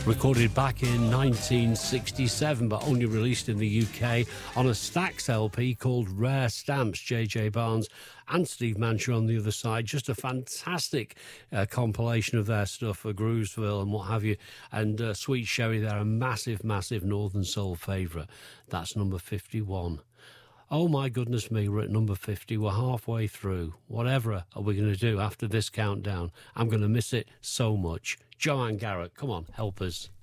Recorded back in 1967, but only released in the UK on a Stax LP called Rare Stamps. J.J. Barnes and Steve Mancher on the other side. Just a fantastic compilation of their stuff for Groovesville and what have you. And Sweet Sherry, they're a massive, massive Northern Soul favourite. That's number 51. Oh my goodness me, we're at number 50. We're halfway through. Whatever are we going to do after this countdown? I'm going to miss it so much. Joanne Garrett, come on, help us.